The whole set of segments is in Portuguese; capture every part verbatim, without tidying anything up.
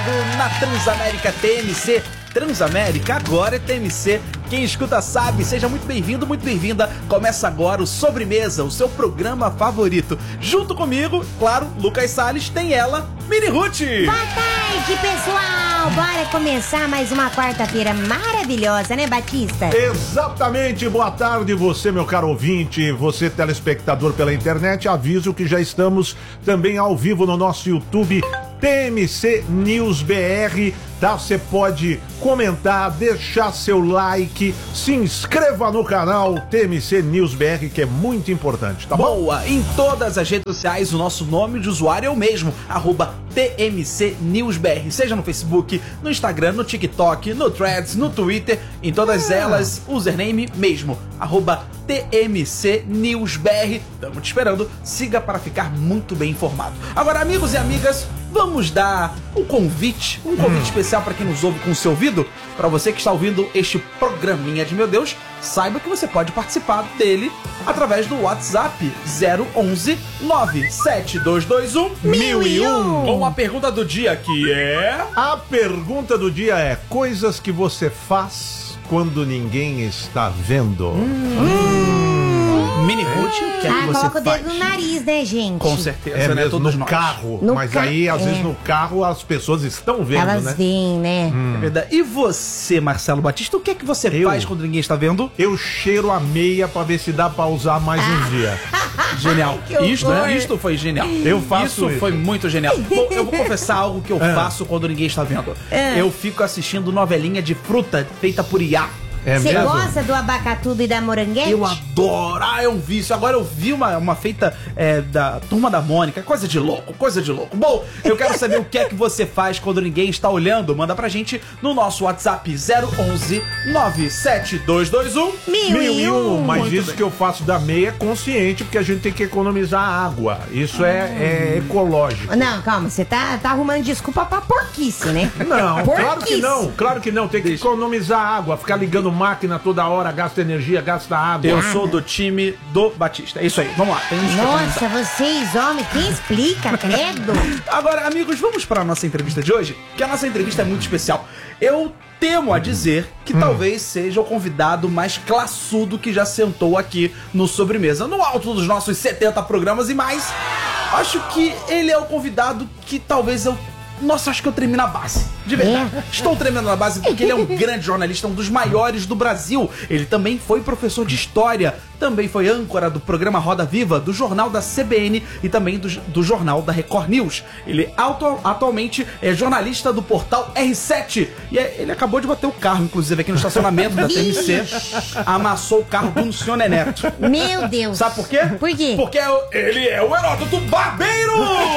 na Transamérica T M C. Transamérica agora é T M C. Quem escuta sabe. Seja muito bem-vindo, muito bem-vinda. Começa agora o Sobremesa, o seu programa favorito. Junto comigo, claro, Lucas Salles, tem ela, Mini Ruth. Boa tarde, pessoal. Bora começar mais uma quarta-feira maravilhosa, né, Batista? Exatamente. Boa tarde, você, meu caro ouvinte, você, telespectador pela internet. Aviso que já estamos também ao vivo no nosso YouTube, T M C News B R, tá? Você pode comentar, deixar seu like, se inscreva no canal T M C News B R, que é muito importante, tá bom? Boa! Em todas as redes sociais, o nosso nome de usuário é o mesmo, arroba T M C News B R, seja no Facebook, no Instagram, no TikTok, no Threads, no Twitter, em todas ah. elas, username mesmo, arroba T M C News B R. Estamos te esperando, siga para ficar muito bem informado. Agora, amigos e amigas, vamos dar um convite, um convite hum. especial para quem nos ouve com o seu ouvido. Para você que está ouvindo este programinha de meu Deus, saiba que você pode participar dele através do WhatsApp zero onze nove sete dois dois um mil e um. Com a pergunta do dia, que é... A pergunta do dia é: coisas que você faz quando ninguém está vendo. Hum. Hum. Mini Ruth, o que é que ah, você coloca o faz? dedo no nariz, né, gente? Com certeza, é né? mesmo, Todos no nós. carro, no mas ca... aí, às é. vezes, no carro as pessoas estão vendo, Elas né? veem, né? Hum. É verdade. E você, Marcelo Batista, o que é que você Eu? faz quando ninguém está vendo? Eu cheiro a meia pra ver se dá pra usar mais Ah. um dia. Genial. Ai, Isto, né? isto foi genial. Eu faço Isso isso. foi muito genial. Bom, eu vou confessar algo que eu É. faço quando ninguém está vendo. É. Eu fico assistindo novelinha de fruta feita por I A. É Você mesmo? gosta do abacatudo e da moranguete? Eu adoro, ah, é um vício. Agora eu vi uma, uma feita é, da Turma da Mônica, coisa de louco, coisa de louco. Bom, eu quero saber o que é que você faz quando ninguém está olhando. Manda pra gente no nosso WhatsApp zero onze nove sete dois dois um Mil e um. Mas Muito isso bem. que eu faço da meia é consciente, porque a gente tem que economizar água. Isso é, é ecológico. Não, calma, você tá, tá arrumando desculpa pra porquice, né? Não, claro que Porquice. não, claro que não. Tem que economizar água, ficar ligando máquina toda hora, gasta energia, gasta água. Eu sou do time do Batista. É isso aí, vamos lá. Temos que Nossa, economizar. vocês, homens, quem explica, credo? Agora, amigos, vamos para a nossa entrevista de hoje, que a nossa entrevista é muito especial. Eu temo a dizer que Hum. talvez seja o convidado mais classudo que já sentou aqui no Sobremesa. No alto dos nossos setenta programas e mais, acho que ele é o convidado que talvez eu... Nossa, acho que eu tremi na base. De verdade. É? Estou tremendo na base porque ele é um grande jornalista, um dos maiores do Brasil. Ele também foi professor de história, também foi âncora do programa Roda Viva, do jornal da C B N e também do, do jornal da Record News. Ele atu atualmente é jornalista do portal R sete. E é, ele acabou de bater o carro, inclusive, aqui no estacionamento da T M C. Amassou o carro do senhor Neneto. Meu Deus. Sabe por quê? Por quê? Porque é o- ele é o Heródoto Barbeiro!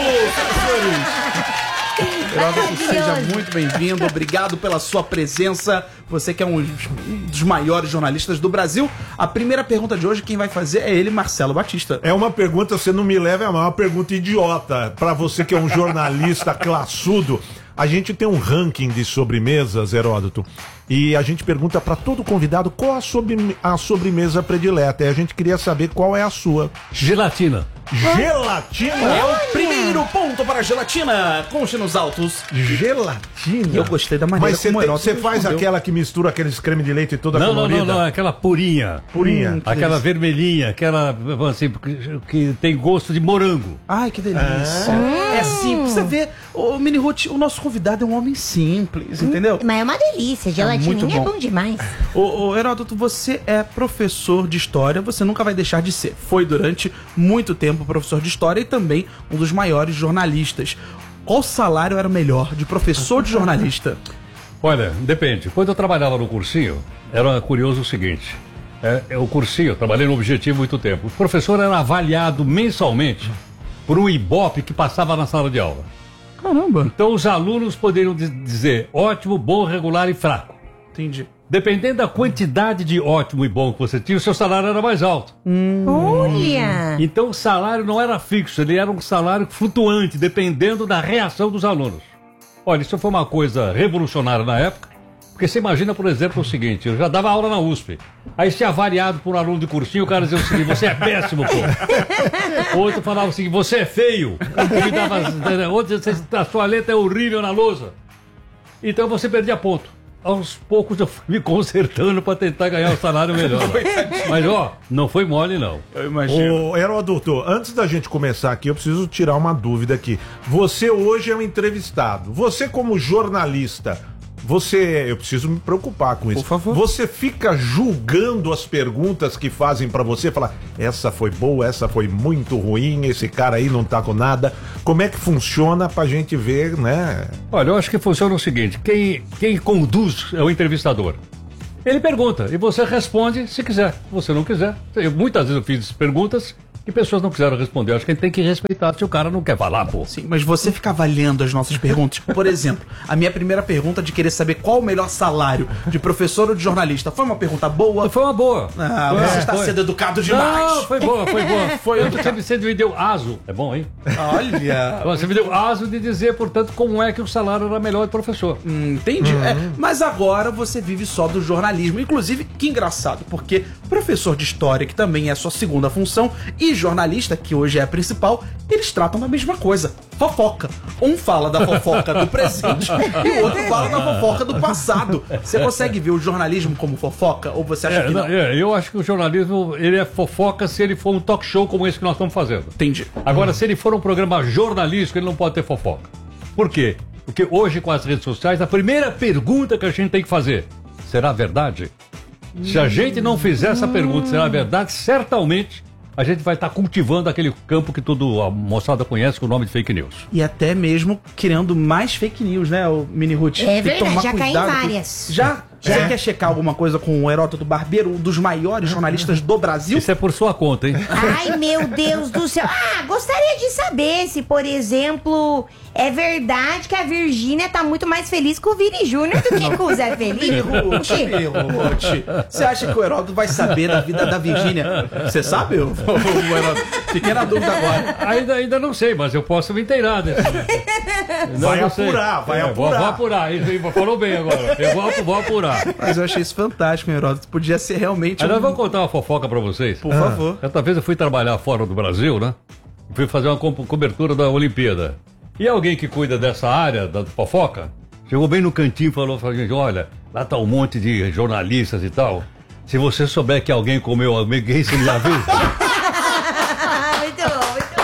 Heródoto, seja Maravilhoso. muito bem-vindo, obrigado pela sua presença. Você que é um, um dos maiores jornalistas do Brasil. A primeira pergunta de hoje, quem vai fazer é ele, Marcelo Batista. É uma pergunta, você não me leva, é uma pergunta idiota. Pra você que é um jornalista classudo, a gente tem um ranking de sobremesas, Heródoto, e a gente pergunta pra todo convidado qual a, sobre, a sobremesa predileta. E a gente queria saber qual é a sua. Gelatina. Gelatina? É o primeiro ponto para a gelatina. Conche nos altos. Gelatina? Eu gostei da maneira Mas você como o tem- Heródoto você faz respondeu. aquela que mistura aqueles creme de leite toda Não, não, colorida? não, não, aquela purinha. Purinha. Hum, que Aquela delícia. vermelhinha, aquela assim, que, que tem gosto de morango. Ai, que delícia. É simples. Você vê, o Mini Ruth, o nosso convidado é um homem simples, entendeu? Mas é uma delícia, gelatininha muito é bom. bom demais. Ô, ô, Heródoto, você é professor de história, você nunca vai deixar de ser. Foi durante muito tempo professor de história e também um dos maiores jornalistas. Qual salário era melhor de professor de jornalista? Olha, depende. Quando eu trabalhava no cursinho, era curioso o seguinte. É, é, o cursinho, eu trabalhei no Objetivo muito tempo. O professor era avaliado mensalmente por um Ibope que passava na sala de aula. Caramba. Então os alunos poderiam di- dizer ótimo, bom, regular e fraco. Entendi. Dependendo da quantidade de ótimo e bom que você tinha, o seu salário era mais alto. Olha! Então o salário não era fixo, ele era um salário flutuante, dependendo da reação dos alunos. Olha, isso foi uma coisa revolucionária na época, porque você imagina, por exemplo, o seguinte, eu já dava aula na U S P, aí se avaliado por um aluno de cursinho, o cara dizia o seguinte, você é péssimo, pô. Outro falava o seguinte, você é feio. Outro, a sua letra é horrível na lousa. Então você perdia ponto. Aos poucos eu fui me consertando para tentar ganhar um salário melhor. Mas, ó, não foi mole, não. Eu imagino. Ô, Heródoto, antes da gente começar aqui, eu preciso tirar uma dúvida aqui. Você hoje é um entrevistado. Você, como jornalista, você... Eu preciso me preocupar com isso. Por favor. Você fica julgando as perguntas que fazem pra você? Falar, essa foi boa, essa foi muito ruim, esse cara aí não tá com nada. Como é que funciona pra gente ver, né? Olha, eu acho que funciona o seguinte: quem, quem conduz é o entrevistador. Ele pergunta e você responde se quiser. Se você não quiser. Eu, muitas vezes eu fiz perguntas que pessoas não quiseram responder. Acho que a gente tem que respeitar se o cara não quer falar, pô. Sim, mas você fica avaliando as nossas perguntas. Por exemplo, a minha primeira pergunta de querer saber qual o melhor salário de professor ou de jornalista foi uma pergunta boa? Foi uma boa. Ah, Foi, você está foi. sendo educado demais. Não, foi boa, foi boa. Foi. Você me deu aso. É bom, hein? Olha. Você me deu aso de dizer, portanto, como é que o salário era melhor de professor. Hum, entendi. É, mas agora você vive só do jornalismo. Inclusive, que engraçado, porque professor de história, que também é a sua segunda função, e jornalista, que hoje é a principal, eles tratam da mesma coisa. Fofoca. Um fala da fofoca do presente e o outro fala da fofoca do passado. Você consegue ver o jornalismo como fofoca? Ou você acha É, que não? não, é, eu acho que o jornalismo, ele é fofoca se ele for um talk show como esse que nós estamos fazendo. Entendi. Agora, se ele for um programa jornalístico, ele não pode ter fofoca. Por quê? Porque hoje, com as redes sociais, a primeira pergunta que a gente tem que fazer: será verdade? Se a gente não fizer essa pergunta, será verdade? Certamente a gente vai estar cultivando aquele campo que toda a moçada conhece com o nome de fake news. E até mesmo criando mais fake news, né, o Mini Ruth? É verdade, já caí em várias. Já? É. Você quer checar alguma coisa com o Heródoto Barbeiro, um dos maiores jornalistas do Brasil? Isso é por sua conta, hein? Ai, meu Deus do céu. Ah, gostaria de saber se, por exemplo, é verdade que a Virgínia tá muito mais feliz com o Vini Júnior do que com o Zé Mini Felipe. Ruth, Oxi. Mini Ruth. Você acha que o Heródoto vai saber da vida da Virgínia? Você sabe, o, o Heródoto? Fiquei na dúvida agora. Ainda, ainda não sei, mas eu posso me inteirar desse. Não, Vai não sei. apurar, vai É, apurar. Vou, vou apurar, isso aí, falou bem agora. Eu vou, vou apurar. Mas eu achei isso fantástico, Heródoto. Podia ser realmente. Aí nós um- vamos contar uma fofoca pra vocês. Por favor. Certa vez eu fui trabalhar fora do Brasil, né? Fui fazer uma co- cobertura da Olimpíada. E alguém que cuida dessa área da fofoca chegou bem no cantinho e falou pra gente: olha, lá tá um monte de jornalistas e tal. Se você souber que alguém comeu alguém, você me avisa. Muito bom, muito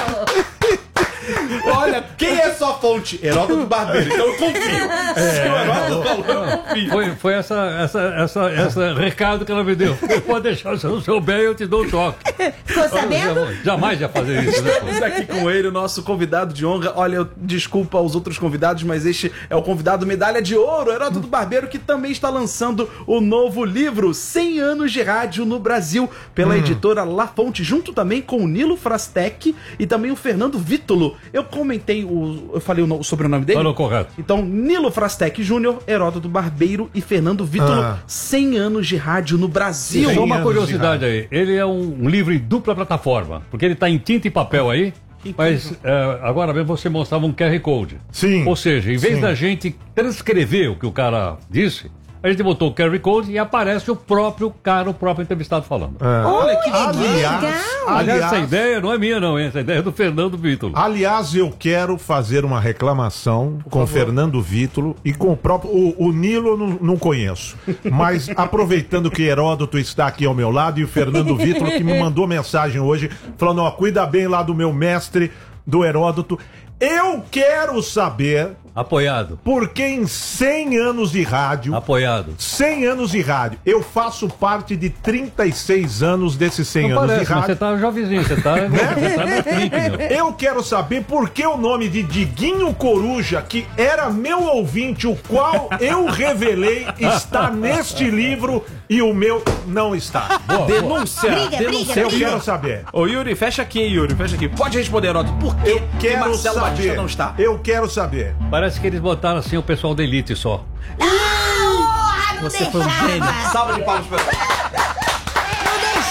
bom. Olha, quem é sua fonte? Heródoto Barbeiro. Então eu confio. Se o Heródoto falou, eu confio. Foi, foi essa, essa, essa, essa recado que ela me deu. Pode deixar, se eu não souber, eu te dou um toque. Ficou sabendo? Jamais, jamais ia fazer isso, né? Estamos aqui com ele, o nosso convidado de honra. Olha, eu desculpa aos outros convidados, mas este é o convidado medalha de ouro, Heródoto Barbeiro, que também está lançando o novo livro cem anos de rádio no Brasil, pela editora La Fonte, junto também com o Nilo Frastec e também o Fernando Vítulo. Eu comentei, o, eu falei o, no- o sobrenome dele? Falou correto. Então, Nilo Frastec Júnior, Heródoto Barbeiro e Fernando Vítulo, Ah. cem anos de rádio no Brasil. Só uma anos curiosidade aí. Ele é um, um livro em dupla plataforma, porque ele está em tinta e papel aí, mas é, agora mesmo você mostrava um Q R Code. Sim. Ou seja, em vez Sim. da gente transcrever o que o cara disse, a gente botou o Q R Code e aparece o próprio cara, o próprio entrevistado falando. Olha que Aliás, legal. Aliás, essa aliás, ideia não é minha não, hein? Essa ideia é do Fernando Vítulo. aliás, eu quero fazer uma reclamação com o Fernando Vítulo e com o próprio. O, o Nilo eu não, não conheço. Mas aproveitando que Heródoto está aqui ao meu lado e o Fernando Vítulo que me mandou mensagem hoje, falando: ó, cuida bem lá do meu mestre, do Heródoto. Eu quero saber Apoiado. por que em cem anos de rádio. Apoiado. cem anos de rádio. Eu faço parte de trinta e seis anos desses cem Não anos parece, de mas você rádio. tá jovenzinho, você tá, você tá no clique, meu. Eu quero saber por que o nome de Diguinho Coruja, que era meu ouvinte, o qual eu revelei, está neste livro e o meu não está. denúncia. Briga, denúncia. briga, Eu briga. quero saber. Ô Yuri, fecha aqui, Yuri, fecha aqui. Pode responder, Heródoto. Por que, Eu que quero Marcelo Batista saber. não está? Eu quero saber. Parece que eles botaram assim o pessoal da elite só. Ah, não Você foi um gênio. deixava. Salva de palmas pra Não deixava da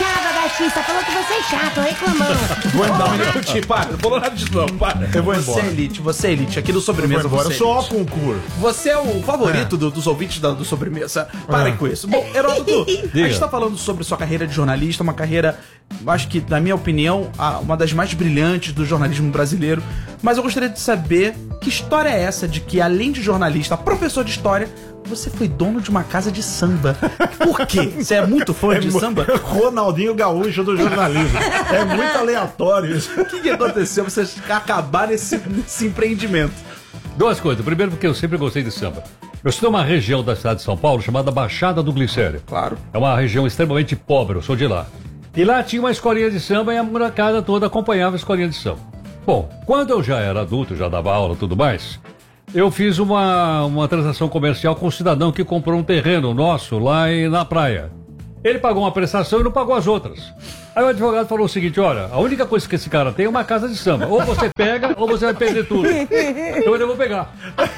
baixista, falou que você é chato, reclamando. Vou dar um minutinho, para, não falou nada disso não, para. Eu vou você embora. é elite, você é elite, aqui do Sobremesa Eu vou embora, você é só elite. concurso. Você é o favorito do- dos ouvintes da- do Sobremesa. Parem com isso. Bom, Heródoto, a gente tá falando sobre sua carreira de jornalista, uma carreira, acho que, na minha opinião, a- uma das mais brilhantes do jornalismo brasileiro. Mas eu gostaria de saber que história é essa de que, além de jornalista, professor de história, você foi dono de uma casa de samba. Por quê? Você é muito fã de mu- samba? Ronaldinho Gaúcho do jornalismo. É muito aleatório isso. O que, que aconteceu pra você acabar nesse, nesse empreendimento? Duas coisas. Primeiro, porque eu sempre gostei de samba. Eu sou de uma região da cidade de São Paulo chamada Baixada do Glicério. Claro. É uma região extremamente pobre, eu sou de lá. E lá tinha uma escolinha de samba e a molecada toda acompanhava a escolinha de samba. Bom, quando eu já era adulto, já dava aula e tudo mais, eu fiz uma, uma transação comercial com um cidadão que comprou um terreno nosso lá em- na praia. Ele pagou uma prestação e não pagou as outras. Aí o advogado falou o seguinte, olha, a única coisa que esse cara tem é uma casa de samba. Ou você pega, ou você vai perder tudo. Então eu vou pegar.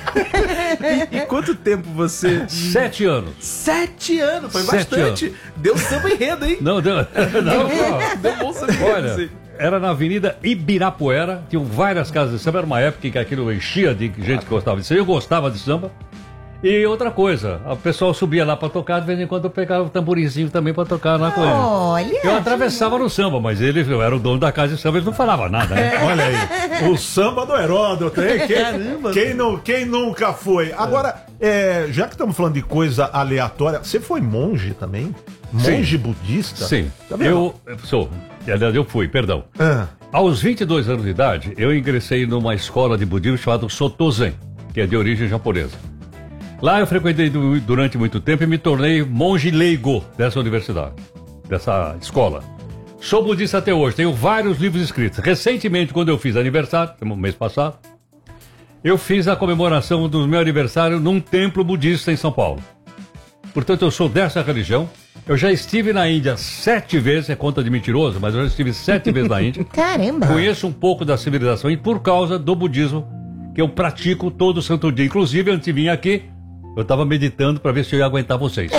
E quanto tempo você... Sete anos. Sete anos, foi Sete bastante. Deu samba enredo, hein? Não, deu. Não, pô. Deu bom samba enredo, Olha, sim. era na Avenida Ibirapuera, tinham várias casas de samba, era uma época em que aquilo enchia de gente que gostava de samba, eu gostava de samba. E outra coisa, o pessoal subia lá pra tocar, de vez em quando eu pegava o tamborinzinho também pra tocar lá com ele. Olha. Eu atravessava no samba, mas ele eu era o dono da casa de samba, ele não falava nada, né? Olha aí, o samba do Heródoto, hein? Quem, Caramba. quem, não, quem nunca foi? Agora, é, já que estamos falando de coisa aleatória, você foi monge também? Monge budista? Sim, Tá vendo? eu eu sou, aliás, eu fui, perdão. Ah, Aos vinte e dois anos de idade, eu ingressei numa escola de budismo chamada Soto Zen, que é de origem japonesa. Lá eu frequentei du- durante muito tempo e me tornei monge leigo dessa universidade, dessa escola. Sou budista até hoje, tenho vários livros escritos. Recentemente, quando eu fiz aniversário, no mês passado, eu fiz a comemoração do meu aniversário num templo budista em São Paulo. Portanto, eu sou dessa religião. Eu já estive na Índia sete vezes, é conta de mentiroso, mas eu já estive sete vezes na Índia. Caramba. Conheço um pouco da civilização e por causa do budismo que eu pratico todo santo dia. Inclusive, antes de vir aqui, eu estava meditando para ver se eu ia aguentar vocês.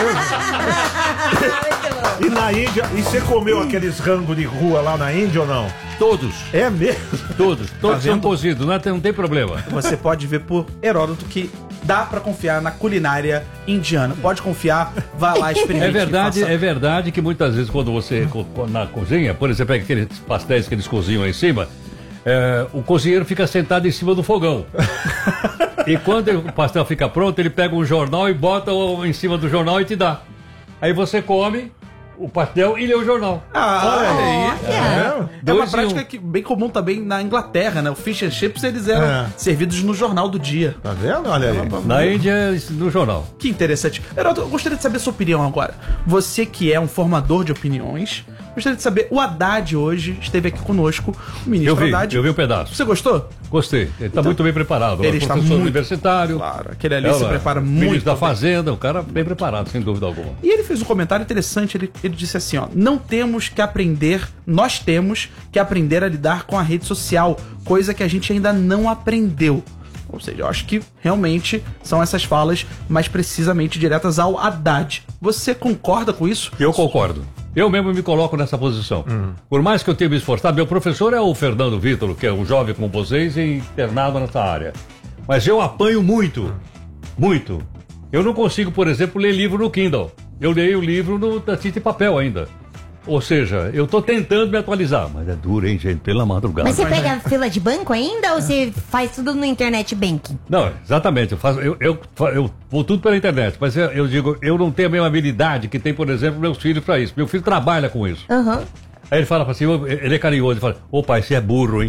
e na Índia, e você comeu aqueles rangos de rua lá na Índia ou não? Todos, É mesmo? todos, todos são vendo? cozidos, não, tem- não tem problema. Você pode ver por Heródoto que dá pra confiar na culinária indiana. Pode confiar, vá lá, experimente. É verdade, faça- é verdade que muitas vezes quando você co- co- na cozinha, por exemplo, pega aqueles pastéis que eles cozinham aí em cima, é, o cozinheiro fica sentado em cima do fogão. E quando o pastel fica pronto, ele pega um jornal e bota o- em cima do jornal e te dá. Aí você come o pastel e lê o jornal. Ah, olha aí. É. É uma Dois e prática um. que, bem comum também na Inglaterra, né? O fish and chips, eles eram É. servidos no jornal do dia. Tá vendo? Olha aí. Na Índia, no jornal. Que interessante. Heródoto, eu gostaria de saber a sua opinião agora. Você que é um formador de opiniões, gostaria de saber, o Haddad hoje esteve aqui conosco, o Eu ministro vi, Haddad. eu vi um pedaço. Você gostou? Gostei. Ele está muito bem preparado. Ele é está professor muito- universitário. Claro, aquele ali É, se olha, prepara ministro muito da bem. Fazenda, o cara bem preparado, sem dúvida alguma. E ele fez um comentário interessante, ele, ele disse assim, ó, não temos que aprender, nós temos que aprender a lidar com a rede social, coisa que a gente ainda não aprendeu. Ou seja, eu acho que realmente são essas falas mais precisamente diretas ao Haddad. Você concorda com isso? Eu concordo. Eu mesmo me coloco nessa posição. Por mais que eu tenha me esforçado, meu professor é o Fernando Vítor, que é um jovem como vocês e internado nessa área. Mas eu apanho muito. Muito. Eu não consigo, por exemplo, ler livro no Kindle. Eu leio o livro no da tinta e papel ainda. Ou seja, eu tô tentando me atualizar, mas é duro, hein, gente, pela madrugada. Mas você pega fila de banco ainda ou você faz tudo no internet banking? Não, exatamente. Eu, faço, eu, eu, eu vou tudo pela internet, mas eu, eu digo, eu não tenho a mesma habilidade que tem, por exemplo, meus filhos para isso. Meu filho trabalha com isso. Aham. Aí ele fala assim, ele é carinhoso, ele fala, ô pai, você é burro, hein?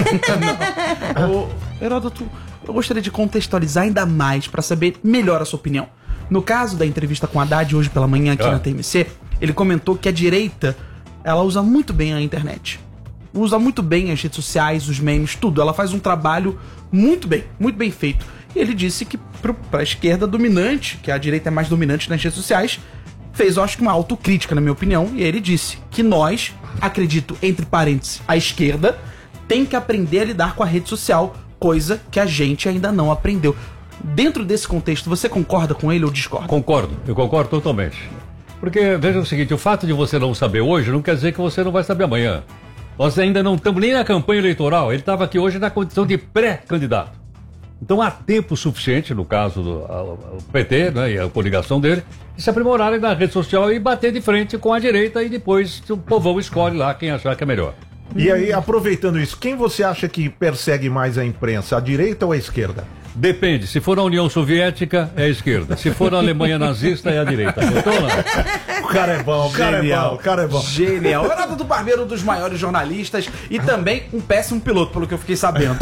Ô, Heródoto, eu gostaria de contextualizar ainda mais para saber melhor a sua opinião. No caso da entrevista com Haddad hoje pela manhã aqui Ah. na T M C, ele comentou que a direita, ela usa muito bem a internet. Usa muito bem as redes sociais, os memes, tudo. Ela faz um trabalho muito bem, muito bem feito. E ele disse que para a esquerda dominante, que a direita é mais dominante nas redes sociais, fez, eu acho que uma autocrítica, na minha opinião, e ele disse que nós, acredito, entre parênteses, a esquerda, tem que aprender a lidar com a rede social, coisa que a gente ainda não aprendeu. Dentro desse contexto, você concorda com ele ou discorda? Concordo, eu concordo totalmente. Porque, veja o seguinte, o fato de você não saber hoje não quer dizer que você não vai saber amanhã. Nós ainda não estamos nem na campanha eleitoral, ele estava aqui hoje na condição de pré-candidato. Então há tempo suficiente, no caso do a, o P T, né, e a coligação dele, de se aprimorarem na rede social e bater de frente com a direita e depois o povão escolhe lá quem achar que é melhor. E aí, aproveitando isso, quem você acha que persegue mais a imprensa, a direita ou a esquerda? Depende, se for a União Soviética, é a esquerda. Se for a Alemanha nazista, é a direita. Então, não. O cara é bom, o cara é bom, o cara é bom. Genial. O Heródoto Barbeiro, um dos maiores jornalistas e também um péssimo piloto, pelo que eu fiquei sabendo.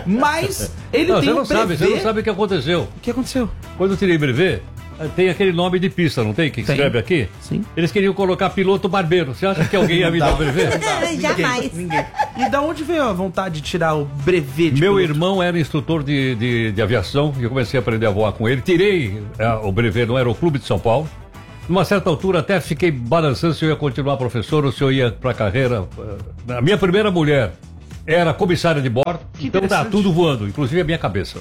Mas ele não, tem você não um sabe, brevet... você não sabe o que aconteceu. O que aconteceu? Quando eu tirei brevet, tem aquele nome de pista, não tem? Que Tem. escreve aqui? Sim. Eles queriam colocar piloto barbeiro. Você acha que alguém ia me dar o brevet? Jamais. Ninguém, ninguém. E da onde veio a vontade de tirar o brevet de Meu piloto? irmão era instrutor de, de, de aviação e eu comecei a aprender a voar com ele. Tirei é, o brevet no Aeroclube de São Paulo. Numa certa altura até fiquei balançando se eu ia continuar professor ou se eu ia pra carreira. A minha primeira mulher era comissária de bordo, Que então tá interessante. tudo voando, inclusive a minha cabeça.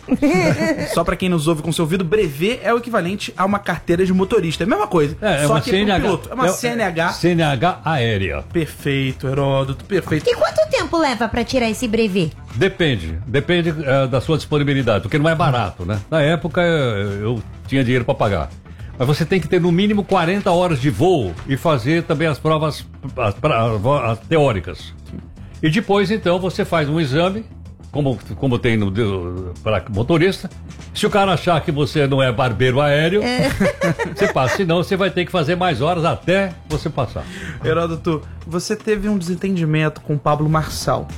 Só pra quem nos ouve com seu ouvido, brevet é o equivalente a uma carteira de motorista. É a mesma coisa. É, é só uma que é pro C N H. piloto. É uma é- C N H. C N H aérea. Perfeito, Heródoto, perfeito. E quanto tempo leva pra tirar esse brevet? Depende, depende eh, da sua disponibilidade, porque não é barato, né? Na época eh, eu tinha dinheiro para pagar. Mas você tem que ter no mínimo quarenta horas de voo e fazer também as provas as, pra- as teóricas. E depois, então, você faz um exame, como, como tem no para motorista. Se o cara achar que você não é barbeiro aéreo, você passa. Senão, você vai ter que fazer mais horas até você passar. Heródoto, você teve um desentendimento com o Pablo Marçal.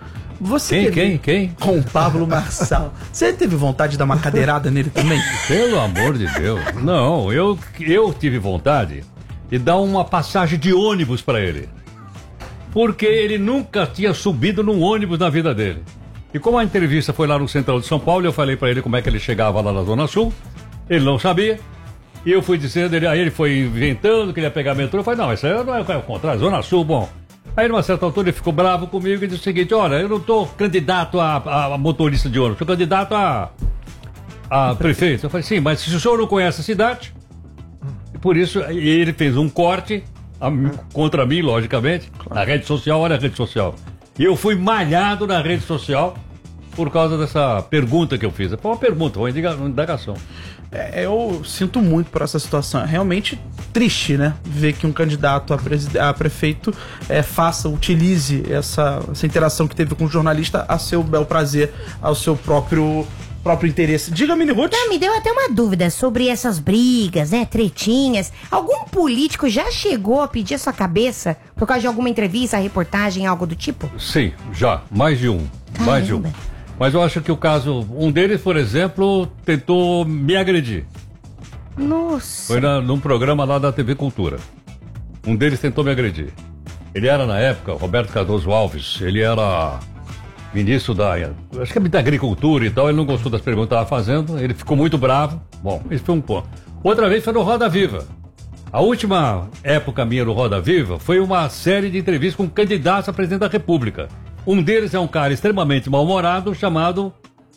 Você Quem, teve... quem, quem? Com o Pablo Marçal. Você teve vontade de dar uma cadeirada nele também? Pelo amor de Deus. Não, eu, eu tive vontade de dar uma passagem de ônibus para ele. Porque ele nunca tinha subido num ônibus na vida dele. E como a entrevista foi lá no Central de São Paulo, eu falei para ele como é que ele chegava lá na Zona Sul. Ele não sabia. E eu fui dizendo, ele, aí ele foi inventando que ele ia pegar metrô. Eu falei, não, isso aí não é, é o contrário, Zona Sul, bom. Aí, numa certa altura, ele ficou bravo comigo e disse o seguinte: olha, eu não estou candidato a, a, a motorista de ônibus, sou candidato a, a prefeito. Eu falei, sim, mas se o senhor não conhece a cidade, e por isso ele fez um corte a, contra mim, logicamente, na rede social, olha a rede social. E eu fui malhado na rede social por causa dessa pergunta que eu fiz. Foi uma pergunta, uma indagação. É, eu sinto muito por essa situação. É realmente triste, né? Ver que um candidato a, preside- a prefeito é, faça, utilize essa, essa interação que teve com o jornalista a seu bel prazer, ao seu próprio, próprio interesse. Diga, Mini Ruth. Ah, me deu até uma dúvida sobre essas brigas, né, tretinhas. Algum político já chegou a pedir a sua cabeça por causa de alguma entrevista, reportagem, algo do tipo? Sim, já, mais de um. Mais de um. Caramba. Mas eu acho que o caso, um deles, por exemplo, tentou me agredir. Nossa. Foi na, num programa lá da T V Cultura. Um deles tentou me agredir. Ele era, na época, Roberto Cardoso Alves, ele era ministro da, acho que é da Agricultura e tal, ele não gostou das perguntas que eu estava fazendo, ele ficou muito bravo. Bom, esse foi um ponto. Outra vez foi no Roda Viva. A última época minha no Roda Viva foi uma série de entrevistas com candidatos a presidente da República. Um deles é um cara extremamente mal-humorado chamado...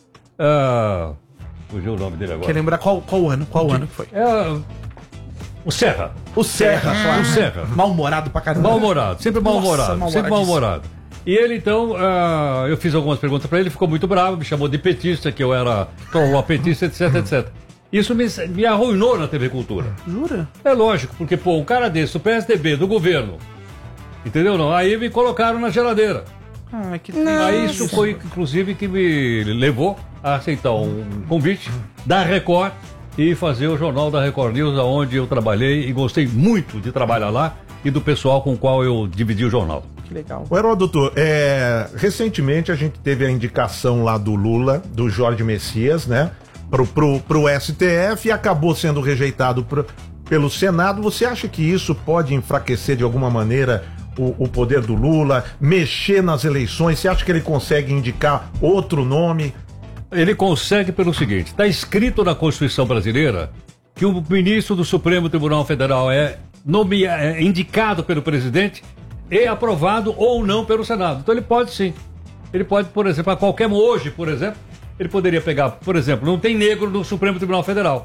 Uh, fugiu o nome dele agora. Quer lembrar qual, qual ano? Qual ano que foi? É, o Serra. O Serra, claro. O Serra. Mal-humorado pra caramba. Mal-humorado, sempre mal-humorado, Nossa, sempre mal-humorado. E ele então, uh, eu fiz algumas perguntas para ele, ele ficou muito bravo, me chamou de petista, que eu era petista, etc, etcétera. Isso me, me arruinou na T V Cultura. Jura? É lógico, porque pô, um cara desse, o P S D B, do governo, entendeu não? Aí me colocaram na geladeira. Ah, que Aí isso foi, inclusive, que me levou a aceitar um convite da Record e fazer o Jornal da Record News, onde eu trabalhei e gostei muito de trabalhar lá e do pessoal com o qual eu dividi o jornal. Que legal. O Heródoto, é, recentemente a gente teve a indicação lá do Lula, do Jorge Messias, né? Pro, pro, pro S T F e acabou sendo rejeitado pro, pelo Senado. Você acha que isso pode enfraquecer de alguma maneira o, o poder do Lula, mexer nas eleições? Você acha que ele consegue indicar outro nome? Ele consegue pelo seguinte, está escrito na Constituição brasileira que o ministro do Supremo Tribunal Federal é, nome, é indicado pelo presidente e aprovado ou não pelo Senado. Então ele pode sim. Ele pode, por exemplo, a qualquer hoje, por exemplo, ele poderia pegar, por exemplo, não tem negro no Supremo Tribunal Federal.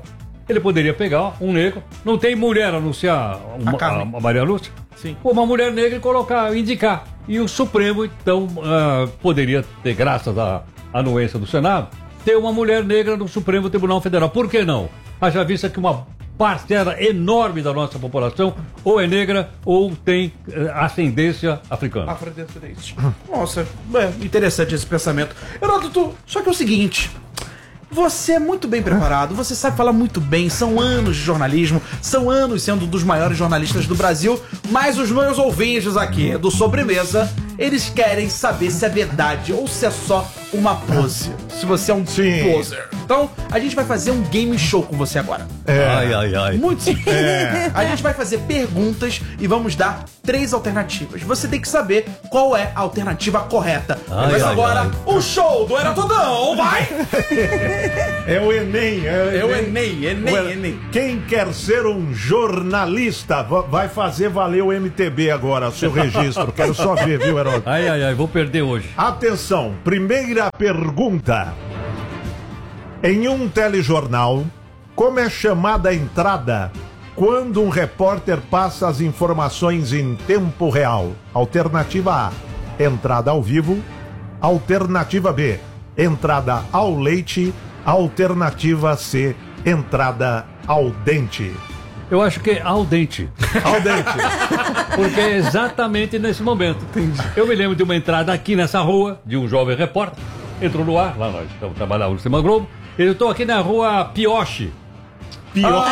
Ele poderia pegar um negro, não tem mulher anunciar uma, a, a Maria Lúcia? Sim. Pô, uma mulher negra e colocar, indicar. E o Supremo, então, uh, poderia ter, graças à anuência do Senado, ter uma mulher negra no Supremo Tribunal Federal. Por que não? Haja vista que uma parcela enorme da nossa população ou é negra ou tem uh, ascendência africana. Afrodescendente. Nossa, é interessante esse pensamento. Heródoto, só que é o seguinte... Você é muito bem preparado, você sabe falar muito bem, são anos de jornalismo, são anos sendo um dos maiores jornalistas do Brasil, mas os meus ouvintes aqui do Sobremesa, eles querem saber se é verdade ou se é só uma pose. Se você é um Sim. poser. Então, a gente vai fazer um game show com você agora. É. Ai, ai, ai. Muito simples. É. A gente vai fazer perguntas e vamos dar três alternativas. Você tem que saber qual é a alternativa correta. Ai, Mas ai, agora, ai. o show do Eratodão, vai! É o Enem. É, É o Enem, Enem, O Enem. Quem quer ser um jornalista va- vai fazer valer o M T B agora, seu registro. Quero só ver, viu, Heródoto? Ai, ai, ai, vou perder hoje. Atenção, primeira pergunta. Em um telejornal, como é chamada a entrada quando um repórter passa as informações em tempo real? Alternativa A, entrada ao vivo. Alternativa B, entrada ao leite. Alternativa C, entrada ao dente. Eu acho que é ao dente. Ao dente. Porque é exatamente nesse momento. Eu me lembro de uma entrada aqui nessa rua, de um jovem repórter. Entrou no ar, lá nós estamos trabalhando no Sistema Globo. Eu estou aqui na rua Pioche. Pior.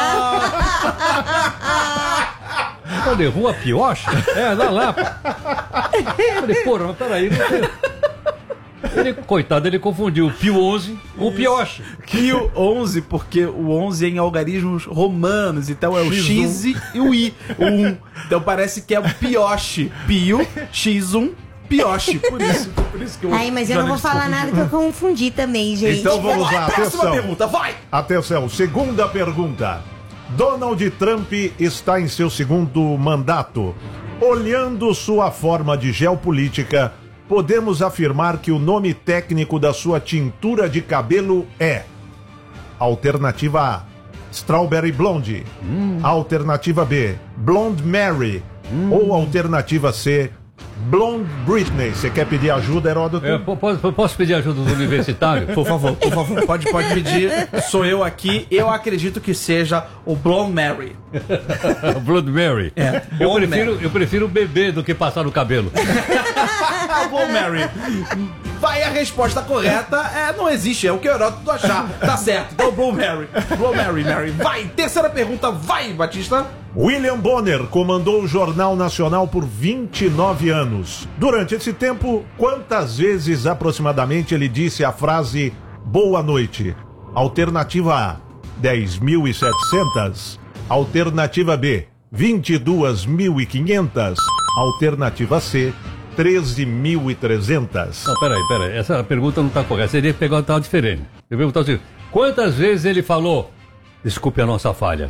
Falei, rua Pioche? É, lá, lá. Falei, porra, mas peraí. Não sei. Ele, coitado, ele confundiu o Pio onze com o Pioche. Pio onze, porque o onze é em algarismos romanos, então é o X e o I, o um. Então parece que é o Pioche. Pio, X um, Pioche. Por isso, por isso que eu... Ai, mas eu não vou falar nada que eu confundi também, gente. Então vamos lá, Próxima atenção. pergunta, vai! Atenção, segunda pergunta. Donald Trump está em seu segundo mandato. Olhando sua forma de geopolítica, podemos afirmar que o nome técnico da sua tintura de cabelo é: alternativa A, Strawberry Blonde. Hum. Alternativa B, Blonde Mary. Hum. Ou alternativa C, Blonde Britney. Você quer pedir ajuda, Heródoto? É, po- posso, posso pedir ajuda dos universitários? Por favor, por favor, pode, pode pedir. Sou eu aqui. Eu acredito que seja o Blonde Mary. Blood Mary. É, eu, Blood prefiro, Mary. eu prefiro beber do que passar no cabelo. Blonde Mary. Vai, a resposta correta é, não existe, é o que o Heródoto achar. Tá certo, então Blonde Mary. Blonde Mary, Mary. Vai, terceira pergunta, vai, Batista. William Bonner comandou o Jornal Nacional por vinte e nove anos. Durante esse tempo, quantas vezes aproximadamente ele disse a frase boa noite? Alternativa A, dez mil e setecentas. Alternativa B, vinte e dois mil e quinhentas. Alternativa C, treze mil e trezentas. Não, peraí, peraí. Essa pergunta não está correta. Seria pegar uma tal diferente. Eu perguntar assim: quantas vezes ele falou, desculpe a nossa falha?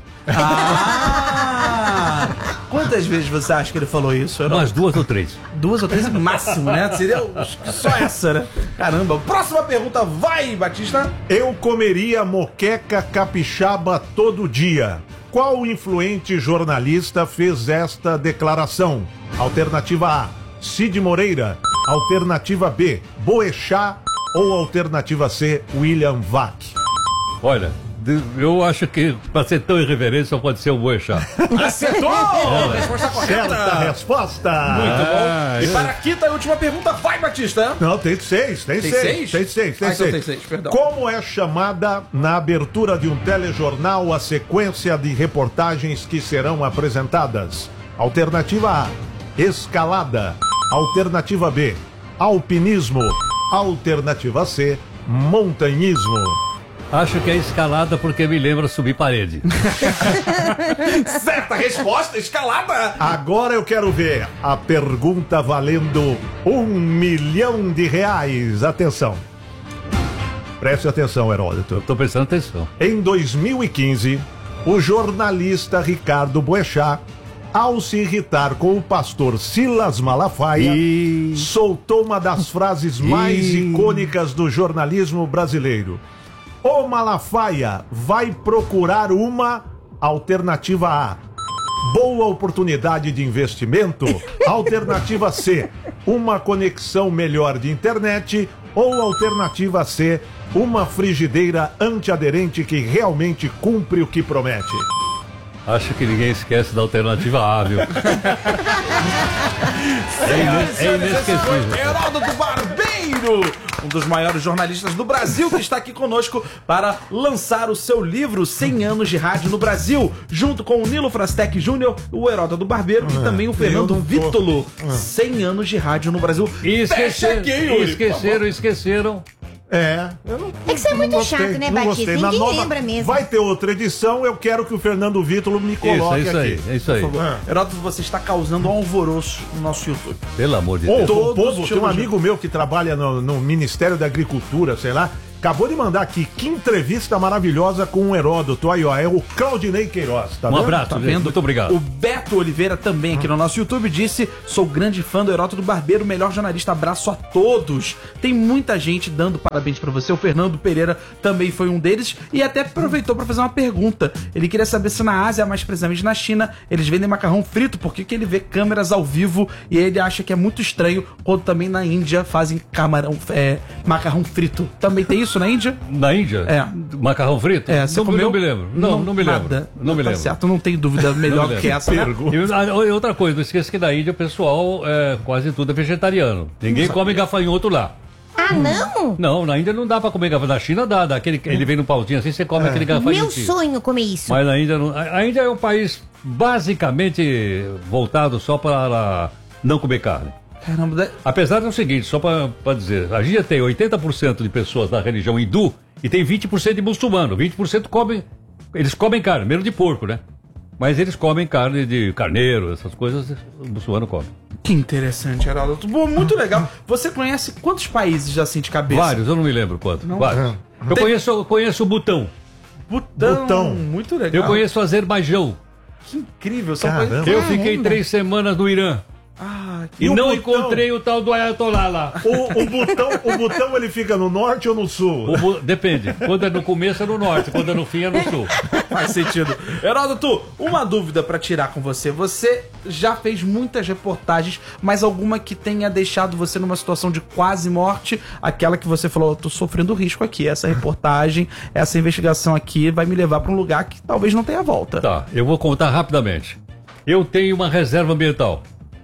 Ah! Quantas vezes você acha que ele falou isso, Heródoto? Umas duas ou três. Duas ou três no máximo, né? Seria só essa, né? Caramba. Próxima pergunta, vai, Batista. Eu comeria moqueca capixaba todo dia. Qual influente jornalista fez esta declaração? Alternativa A, Cid Moreira. Alternativa B, Boechat. Ou alternativa C, William Vac. Olha, de- eu acho que para ser tão irreverente só pode ser o Boechat. Acertou! Resposta correta. Certa resposta. Muito bom. Ah, E eu- para a quinta e última pergunta, vai, Batista. Não, tem seis, tem, Tem seis, seis? Tem seis, tem Ah, então seis. tem seis, perdão. Como é chamada na abertura de um telejornal a sequência de reportagens que serão apresentadas? Alternativa A, escalada. Alternativa B, alpinismo. Alternativa C, montanhismo. Acho que é escalada porque me lembra subir parede. Certa resposta, escalada. Agora eu quero ver a pergunta valendo um milhão de reais. Atenção. Preste atenção, Heródoto. Tô prestando atenção. Em dois mil e quinze, o jornalista Ricardo Boechat, ao se irritar com o pastor Silas Malafaia, soltou uma das frases mais Ih. icônicas do jornalismo brasileiro. O Malafaia vai procurar uma alternativa A. Boa oportunidade de investimento. Alternativa C. Uma conexão melhor de internet. Ou alternativa C. Uma frigideira antiaderente que realmente cumpre o que promete. Acho que ninguém esquece da alternativa A, viu? É, ines é inesquecível. Heródoto do Barbeiro, um dos maiores jornalistas do Brasil, que está aqui conosco para lançar o seu livro cem anos de rádio no Brasil, junto com o Nilo Frastec Júnior, o Heródoto do Barbeiro e também o Fernando Vítolo. cem anos de rádio no Brasil. E esqueceram, esqueceram, esqueceram. É, eu não, É que você é muito gostei, chato, né, não Batista? gostei. Na Ninguém nova- lembra mesmo. Vai ter outra edição, eu quero que o Fernando Vítolo me coloque Isso, é isso aqui. aí, é isso aí. Por favor. Ah. Heródoto, você está causando um alvoroço no nosso YouTube. Pelo amor de Ô, Deus. o Todos povo, tem um chamam de- amigo meu que trabalha no, no Ministério da Agricultura, sei lá, acabou de mandar aqui, que entrevista maravilhosa com o Heródoto. Aí, ó, é o Claudinei Queiroz, tá Um vendo? abraço, Tá gente. vendo? Muito obrigado. O Beto Oliveira também aqui no nosso YouTube disse: sou grande fã do Heródoto do Barbeiro, melhor jornalista, abraço a todos. Tem muita gente dando parabéns pra você. O Fernando Pereira também foi um deles e até aproveitou pra fazer uma pergunta. Ele queria saber se na Ásia, mais precisamente na China, eles vendem macarrão frito, porque que ele vê câmeras ao vivo e ele acha que é muito estranho quando também na Índia fazem camarão, é, macarrão frito. Também tem isso na Índia? Na Índia? É. Macarrão frito? É, você não, comeu? não me lembro. Não, não, me lembro. Nada. Não me Tá lembro. certo, não tem dúvida melhor me que lembro. essa, né? Pergunta. E, ah, e outra coisa, não esqueça que na Índia o pessoal é, quase tudo é vegetariano. Ninguém come gafanhoto lá. Ah, não? Não, na Índia não dá pra comer gafanhoto. Na China dá, dá aquele, ele vem num pauzinho assim, você come aquele gafanhoto. Meu sonho comer isso. Mas na Índia não. A a Índia é um país basicamente voltado só para não comer carne. Caramba, da- Apesar do seguinte, só para dizer, a Índia tem oitenta por cento de pessoas da religião hindu e tem vinte por cento de muçulmano. vinte por cento comem, eles comem carne, mesmo de porco, né? Mas eles comem carne de carneiro, essas coisas, o muçulmano come. que interessante, Heródoto. Bom, muito legal. Você conhece quantos países assim de cabeça? Vários, eu não me lembro quanto. Não? Vários. Eu Tem- conheço, eu conheço o Butão. Butão. Butão. Muito legal. Eu conheço o Azerbaijão. Que incrível. São Caramba. países... Eu fiquei três semanas no Irã. Ah, que... E, E o não Butão? encontrei o tal do Ayatollah lá. O, o, botão, o botão ele fica no norte ou no sul? O bu- Depende. Quando é no começo é no norte, quando é no fim é no sul. Faz sentido. Heródoto, uma dúvida pra tirar com você. Você já fez muitas reportagens, mas alguma que tenha deixado você numa situação de quase morte? Aquela que você falou, eu tô sofrendo risco aqui. Essa reportagem, essa investigação aqui vai me levar pra um lugar que talvez não tenha volta. Tá, eu vou contar rapidamente. Eu tenho uma reserva ambiental.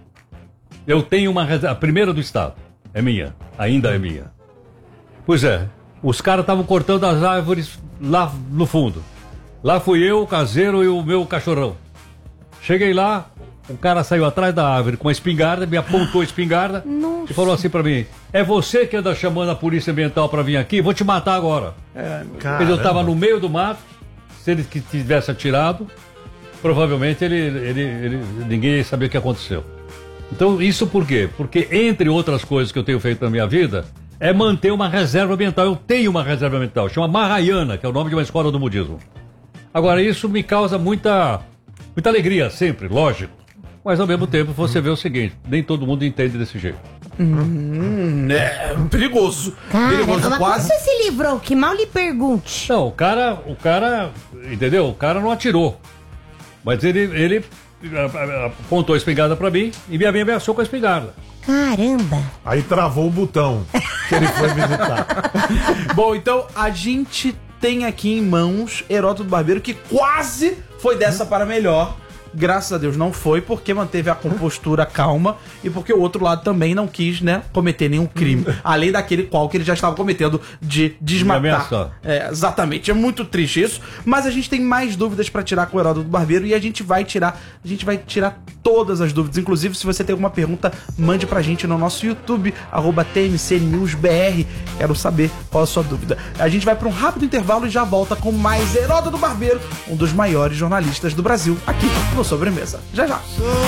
Eu tenho uma reserva. A primeira do estado. É minha. Ainda é minha. Pois é. Os caras estavam cortando as árvores lá no fundo. Lá fui eu, o caseiro e o meu cachorrão. Cheguei lá, o cara saiu atrás da árvore com a espingarda, me apontou a espingarda Nossa. e falou assim pra mim: é você que anda chamando a polícia ambiental pra vir aqui? Vou te matar agora. Porque eu tava no meio do mato. Se ele que tivesse atirado, provavelmente ele, ele, ele, ninguém ia saber o que aconteceu. Então, isso por quê? Porque, entre outras coisas que eu tenho feito na minha vida, é manter uma reserva ambiental. Eu tenho uma reserva ambiental, chama Mahayana, que é o nome de uma escola do budismo. Agora, isso me causa muita, muita alegria, sempre, lógico. Mas, ao mesmo tempo, você vê o seguinte, nem todo mundo entende desse jeito. Hum, é perigoso. Cara, perigoso mas quase. como você se livrou? Que mal lhe pergunte. Não, o cara, o cara, entendeu? O cara não atirou. Mas ele, ele a- a- apontou a espingarda pra mim e me ameaçou com a espingarda. Caramba. Aí travou o botão que ele foi visitar. Bom, então a gente tem aqui em mãos Heródoto do Barbeiro, que quase foi dessa para melhor. Graças a Deus não foi, porque manteve a compostura calma e porque o outro lado também não quis, né, cometer nenhum crime. Além daquele qual que ele já estava cometendo de desmatar. Me ameaçar. É, exatamente, é muito triste isso. Mas a gente tem mais dúvidas pra tirar com o Heródoto do Barbeiro e a gente vai tirar, a gente vai tirar todas as dúvidas. Inclusive, se você tem alguma pergunta, mande pra gente no nosso YouTube, arroba T M C News B R. Quero saber qual a sua dúvida. A gente vai pra um rápido intervalo e já volta com mais Heródoto do Barbeiro, um dos maiores jornalistas do Brasil, aqui no Sobremesa. Já já.